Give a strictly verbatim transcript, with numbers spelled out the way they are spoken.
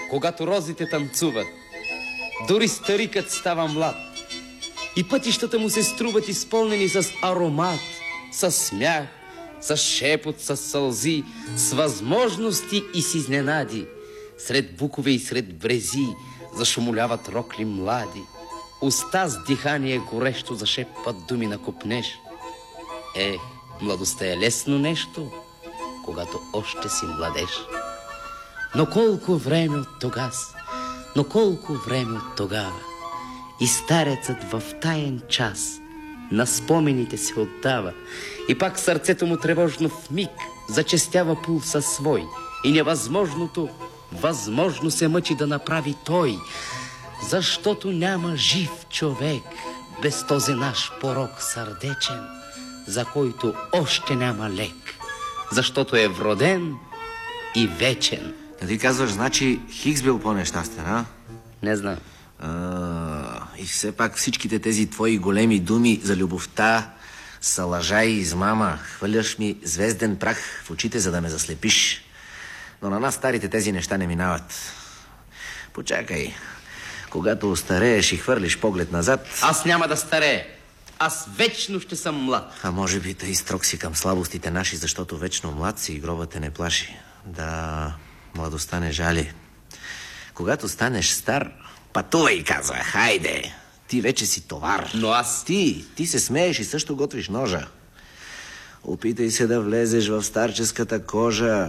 когато розите танцуват, дори старикът става млад. И пътищата му се струват изпълнени с аромат, с смях, с шепот, с сълзи, с възможности и с изненади. Сред букове и сред брези зашумоляват рокли млади. Уста с дихание горещо зашепват думи на копнеж. Ех, младостта е лесно нещо, когато още си младеж. Но колко време от тогас, но колко време от тогава. И старецът в таен час на спомените се отдава. И пак сърцето му тревожно в миг зачестява пулса свой. И невъзможното възможно се мъчи да направи той, защото няма жив човек без този наш порок сърдечен, за който още няма лек, защото е вроден и вечен. Да ти казваш, значи Хикс бил по-нещастен, а? Не знам. А, и все пак всичките тези твои големи думи за любовта са лъжа и измама. Хвърляш ми звезден прах в очите, за да ме заслепиш. Но на нас старите тези неща не минават. Почакай. Когато остарееш и хвърлиш поглед назад... Аз няма да старея. Аз вечно ще съм млад. А може би тъй строг си към слабостите наши, защото вечно млад си и гроба те не плаши. Да, младостта не жали. Когато станеш стар, пътувай, казва, хайде. Ти вече си товар. Но аз... Ти, ти се смееш и също готвиш ножа. Опитай се да влезеш в старческата кожа.